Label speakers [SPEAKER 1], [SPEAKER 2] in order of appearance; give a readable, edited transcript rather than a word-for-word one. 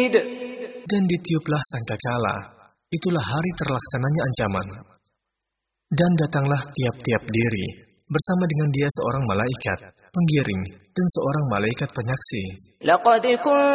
[SPEAKER 1] Dan ditiuplah sangkakala, itulah hari terlaksananya ancaman. Dan datanglah tiap-tiap diri, bersama dengan dia seorang malaikat, penggiring, dan seorang malaikat penyaksi.